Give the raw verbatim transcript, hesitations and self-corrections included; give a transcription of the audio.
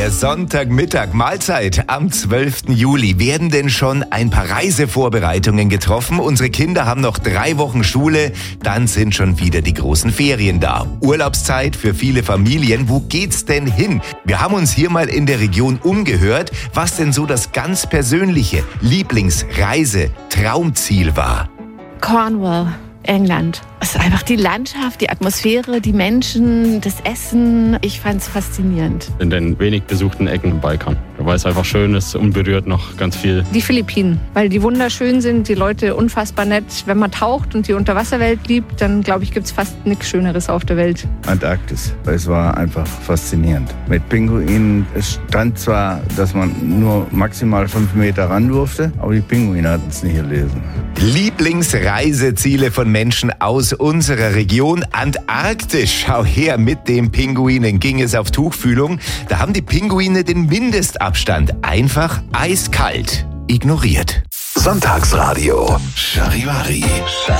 Der Sonntagmittag, Mahlzeit am zwölften Juli. Werden denn schon ein paar Reisevorbereitungen getroffen? Unsere Kinder haben noch drei Wochen Schule, dann sind schon wieder die großen Ferien da. Urlaubszeit für viele Familien. Wo geht's denn hin? Wir haben uns hier mal in der Region umgehört, was denn so das ganz persönliche Lieblingsreise, Traumziel war. Cornwall, England. Es ist einfach die Landschaft, die Atmosphäre, die Menschen, das Essen. Ich fand es faszinierend. In den wenig besuchten Ecken im Balkan. Weil es einfach schön ist, unberührt noch ganz viel. Die Philippinen, weil die wunderschön sind, die Leute unfassbar nett. Wenn man taucht und die Unterwasserwelt liebt, dann glaube ich, gibt es fast nichts Schöneres auf der Welt. Antarktis, es war einfach faszinierend. Mit Pinguinen, es stand zwar, dass man nur maximal fünf Meter ran durfte, aber die Pinguine hatten es nicht gelesen. Lieblingsreiseziele von Menschen aus unserer Region. Antarktis, schau her, mit den Pinguinen ging es auf Tuchfühlung. Da haben die Pinguine den Mindestabstand einfach eiskalt ignoriert. Sonntagsradio Charivari.